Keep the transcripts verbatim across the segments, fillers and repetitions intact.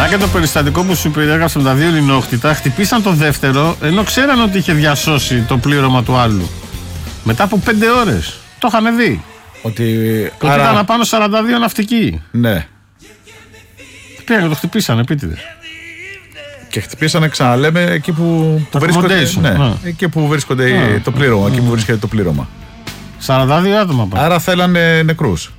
Μετά και το περιστατικό που σου περιέγραψαν τα δύο λινόχτητα, χτυπήσαν το δεύτερο, ενώ ξέραν ότι είχε διασώσει το πλήρωμα του άλλου. Μετά από πέντε ώρες. Το είχαν δει. Ότι το άρα... ήταν πάνω σαράντα δύο ναυτικοί. Ναι. Πήγαν, το χτυπήσαν επίτηδες. Και χτυπήσανε, ξαναλέμε, εκεί που, που βρίσκονται, ναι, ναι. Εκεί που βρίσκονται ναι. το πλήρωμα. Ναι. Εκεί που βρίσκεται το πλήρωμα. σαράντα δύο άτομα πάνω. Άρα θέλανε νεκρούς.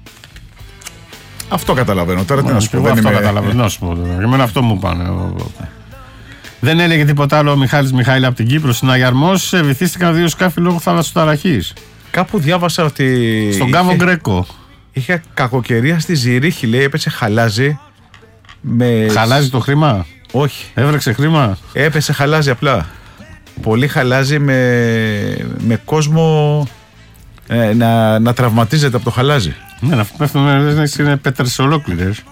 Αυτό καταλαβαίνω. Τώρα τι να σου πω. Αυτό είμαι... καταλαβαίνω. Να σου πω. Για μένα αυτό μου πάνε. Δεν έλεγε τίποτα άλλο ο Μιχάλης Μιχαήλ από την Κύπρο. Στην Αγιαρμός βυθίστηκαν δύο σκάφη λόγω θαλασσοταραχής. Κάπου διάβασα ότι. Στον Κάβο Γκρέκο. Είχε κακοκαιρία στη Ζηρίχη, λέει, έπεσε χαλάζι. Με... Χαλάζει το χρήμα. Όχι. Έβρεξε χρήμα. Έπεσε χαλάζι απλά. Πολύ χαλάζι με, με κόσμο ε, να, να τραυματίζεται από το χαλάζι. Ναι, να πέφτουν είναι πέτρες ολόκληρες.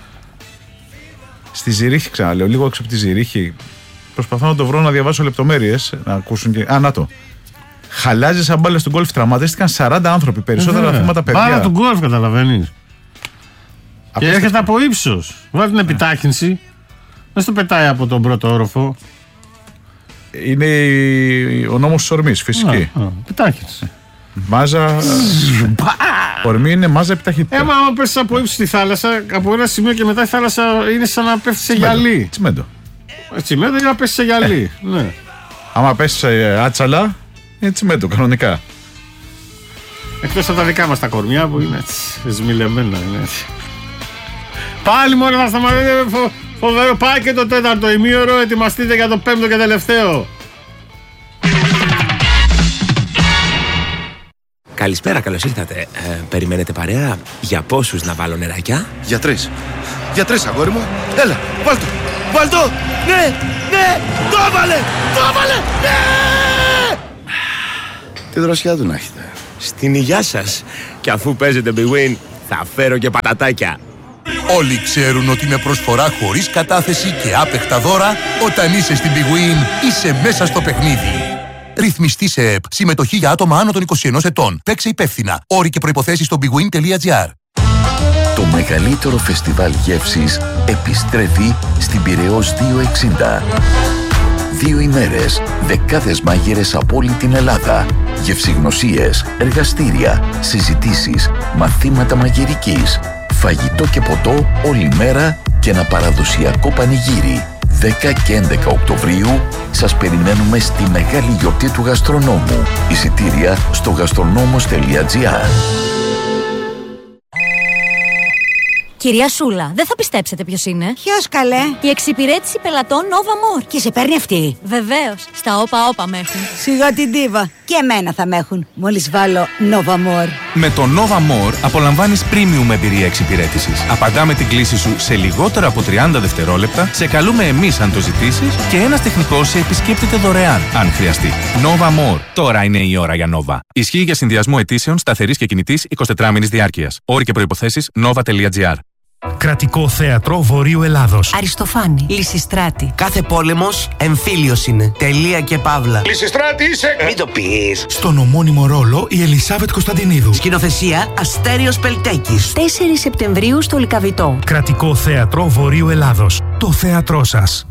Στη Ζηρίχη, ξαναλέω, λίγο έξω από τη Ζηρίχη. Προσπαθώ να το βρω, να διαβάσω λεπτομέρειες. Να ακούσουν και. Α, να το. Χαλάζει σαν μπάλα στον γκολφ, τραυματίστηκαν σαράντα άνθρωποι. Περισσότερα ε, θύματα παιδιά. Μπάλα του γκολφ, καταλαβαίνεις. Και έρχεται από ύψος. Βγάζει την επιτάχυνση. Δεν στο πετάει από τον πρώτο όροφο. Είναι ο νόμος της ορμής, φυσική. Επιτάχυνση. Μάζα. Ορμή είναι μάζα επιταχύτητα. Έμα, άμα πέσει από ύψη στη θάλασσα, από ένα σημείο και μετά η θάλασσα είναι σαν να πέφτει σε γυαλί. Τσιμέντο. Τσιμέντο είναι να πέσει σε γυαλί. Ναι. Άμα πέσει σε άτσαλα, είναι τσιμέντο, κανονικά. Εκτός από τα δικά μας τα κορμιά που είναι έτσι, σμιλεμένα. Είναι έτσι. Πάλι μόνο θα σταματήσετε. Φο, φοβερό. Πάει και το τέταρτο ημίωρο. Ετοιμαστείτε για το πέμπτο και τελευταίο. Καλησπέρα, καλώς ήρθατε. Ε, περιμένετε παρέα? Για πόσους να βάλω νεράκια? Για τρεις. Για τρεις, αγόρι μου. Έλα, βάλ' το. Βάλ' το. Ναι, ναι. Το έβαλε. Το έβαλε. Ναι. Τι δροσιά του να έχετε. Στην υγειά σας. Και αφού παίζετε Big Win, θα φέρω και πατατάκια. Όλοι ξέρουν ότι με προσφορά χωρίς κατάθεση και άπεχτα δώρα, όταν είσαι στην Big Win, είσαι μέσα στο παιχνίδι. Ρυθμιστή σε ΕΠ. Συμμετοχή για άτομα άνω των είκοσι ενός ετών. Παίξε υπεύθυνα. Όροι και προϋποθέσεις στο bigwin τελεία gr. Το μεγαλύτερο φεστιβάλ γεύσης επιστρέφει στην Πειραιώς διακόσια εξήντα. Δύο ημέρες, δεκάδες μάγειρες από όλη την Ελλάδα. Γευσηγνωσίες, εργαστήρια, συζητήσεις, μαθήματα μαγειρικής, φαγητό και ποτό όλη μέρα και ένα παραδοσιακό πανηγύρι. δέκα και έντεκα Οκτωβρίου σας περιμένουμε στη μεγάλη γιορτή του γαστρονόμου. Εισιτήρια στο γαστρονόμος τελεία gr. Κυρία Σούλα, δεν θα πιστέψετε ποιος είναι. Ποιος, καλέ? Η εξυπηρέτηση πελατών Nova More. Και σε παίρνει αυτή? Βεβαίως. Στα όπα όπα με έχουν. Σιγά την τίβα. Και εμένα θα με έχουν. Μόλις βάλω Nova More. Με το Nova More απολαμβάνεις premium εμπειρία εξυπηρέτησης. Απαντάμε την κλήση σου σε λιγότερα από τριάντα δευτερόλεπτα, σε καλούμε εμείς αν το ζητήσεις και ένας τεχνικός σε επισκέπτεται δωρεάν, αν χρειαστεί. Nova More. Τώρα είναι η ώρα για Nova. Ισχύει για συνδυασμό αιτήσεων σταθερής και κινητής εικοσιτετράμηνης διάρκειας. Όροι και προϋποθέσεις nova τελεία gr. Κρατικό Θέατρο Βορείου Ελλάδος. Αριστοφάνη. Λυσιστράτη. Κάθε πόλεμος εμφύλιος είναι. Τελεία και παύλα. Λυσιστράτη είσαι. Μην το πεις. Στον ομώνυμο ρόλο η Ελισάβετ Κωνσταντινίδου. Σκηνοθεσία Αστέριος Πελτέκης. τέσσερις Σεπτεμβρίου στο Λυκαβητό. Κρατικό Θέατρο Βορείου Ελλάδος. Το θέατρό σας.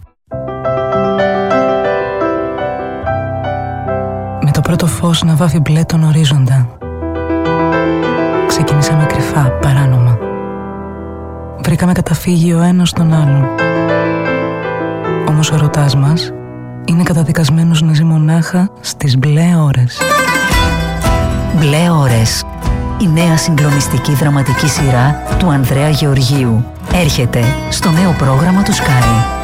Με το πρώτο φως να βάφει μπλε τον ορίζοντα, ξεκινήσαμε κρυφά, παράνομα. Βρήκαμε καταφύγιο ο ένας στον άλλον. Όμως ο ερωτάς μας είναι καταδικασμένος να ζει μονάχα στις μπλε ώρες. Μπλε ώρες. Η νέα συγκλονιστική δραματική σειρά του Ανδρέα Γεωργίου έρχεται στο νέο πρόγραμμα του Sky.